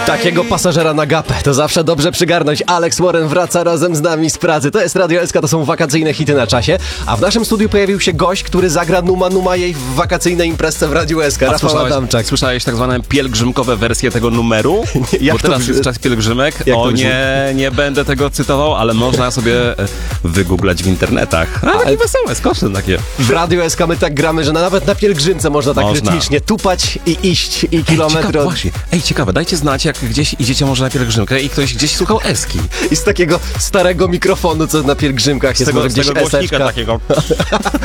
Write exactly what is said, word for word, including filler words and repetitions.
Takiego pasażera na gapę to zawsze dobrze przygarnąć. Alex Warren wraca razem z nami z pracy. To jest Radio S K, to są wakacyjne hity na czasie. A w naszym studiu pojawił się gość, który zagra Numa Numa jej w wakacyjnej imprezce w Radiu S K. A Rafał słyszałeś, Adamczak. słyszałeś tak zwane pielgrzymkowe wersje tego numeru? Jak Bo teraz to- jest czas pielgrzymek. Jak to O brzmi? nie, nie będę tego cytował, ale można sobie e, wygooglać w internetach. A takie Ale- wesołe, skoczne takie. W Radiu S K my tak gramy, że na, nawet na pielgrzymce można tak Można. rytmicznie tupać i iść i Ej, kilometry ciekawe, od... właśnie. Ej, ciekawe, dajcie znać, jak gdzieś idziecie może na pielgrzymkę i ktoś gdzieś słuchał Eski. I z takiego starego mikrofonu, co na pielgrzymkach jest, może gdzieś głośnika eseczka. takiego.